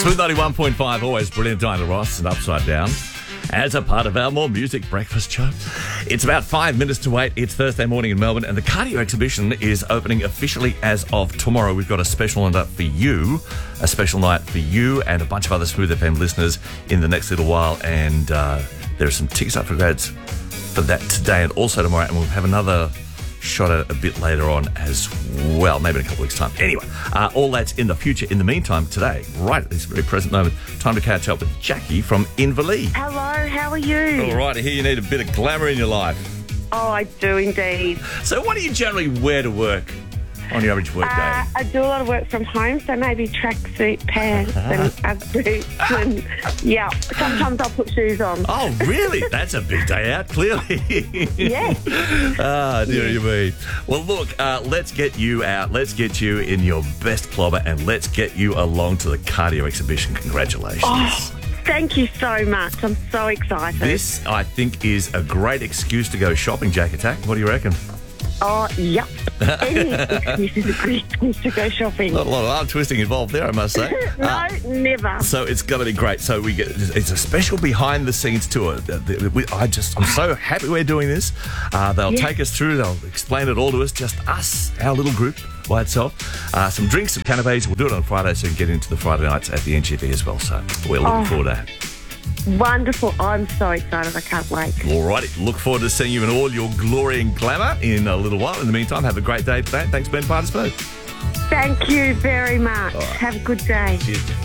Smooth 91.5, always brilliant. Diana Ross and Upside Down as a part of our More Music breakfast show. It's about 5 minutes to wait. It's Thursday morning in Melbourne and the cardio exhibition is opening officially as of tomorrow. We've got a special lined up for you, a special night for you and a bunch of other Smooth FM listeners in the next little while. And there are some tickets up for grabs for that today and also tomorrow. And we'll have another shot at it a bit later on as well, maybe in a couple of weeks' time. Anyway, all that's in the future. In the meantime, today, right at this very present moment, time to catch up with Jackie from Inverleigh. Hello, how are you? All right, I hear you need a bit of glamour in your life. Oh, I do indeed. So what do you generally wear to work on your average work day? I do a lot of work from home, so maybe tracksuit pants and boots and, yeah, sometimes I'll put shoes on. Oh, really? That's a big day out, clearly. Yes. Dear me. Well, look, let's get you out. Let's get you in your best clobber and let's get you along to the cardio exhibition. Congratulations. Oh, thank you so much. I'm so excited. This, I think, is a great excuse to go shopping, Jack Attack. What do you reckon? Oh, yep. Any excuse is a great excuse to go shopping. Not a lot of arm twisting involved there, I must say. No, never. So it's going to be great. So it's a special behind-the-scenes tour. I'm so happy we're doing this. They'll take us through. They'll explain it all to us. Just us, our little group by itself. Some drinks, some canapes. We'll do it on Friday, so you can get into the Friday nights at the NGV as well. So we're looking forward to that. Wonderful. I'm so excited. I can't wait. All righty. Look forward to seeing you in all your glory and glamour in a little while. In the meantime, have a great day today. Thanks for being part of Smooth. Thank you very much. Have a good day. Cheers.